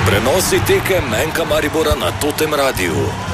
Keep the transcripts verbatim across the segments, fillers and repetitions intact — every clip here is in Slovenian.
Prenosi tekem Menka Maribora na Totem Radiu.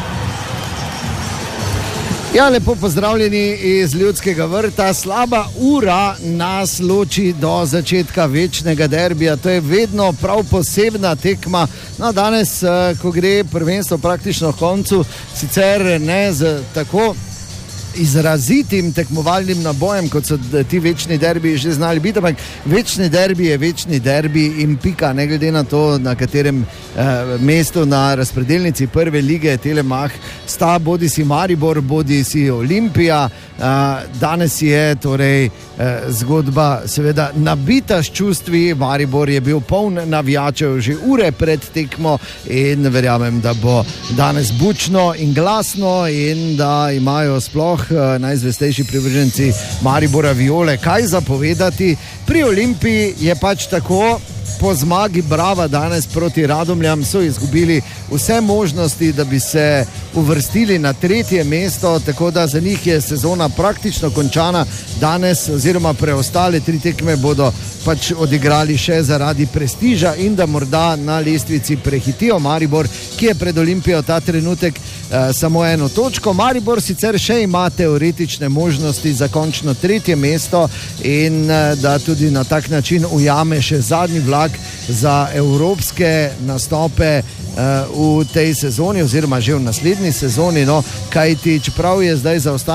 Ja, lepo pozdravljeni iz Ljudskega vrta. Slaba ura nas loči do začetka večnega derbija. To je vedno prav posebna tekma. No, danes, ko gre prvenstvo praktično v koncu, sicer ne z tako izrazitim tekmovalnim nabojem, kot so ti večni derbiji že znali biti, ampak večni derbi je večni derbi in pika, ne glede na to, na katerem eh, mestu na razpredelnici prve lige Telemach sta bodi si Maribor, bodi si Olimpija. Eh, danes je torej eh, zgodba seveda nabita s čustvi. Maribor je bil poln navijačev že ure pred tekmo in verjamem, da bo danes bučno in glasno in da imajo sploh najzvestejši privrženci Maribora Viole kaj zapovedati. Pri Olimpiji je pač tako, po zmagi Brava danes proti Radomljam so izgubili vse možnosti, da bi se uvrstili na tretje mesto, tako da za njih je sezona praktično končana. Danes oziroma preostale tri tekme bodo pač odigrali še zaradi prestiža in da morda na lestvici prehitijo Maribor, ki je pred Olimpijo ta trenutek eh, samo eno točko. Maribor sicer še ima teoretične možnosti za končno tretje mesto in eh, da tudi na tak način ujame še zadnji vlak za evropske nastope uh, v tej sezoni oziroma že v naslednji sezoni, no, kajti čeprav je zdaj zaostalo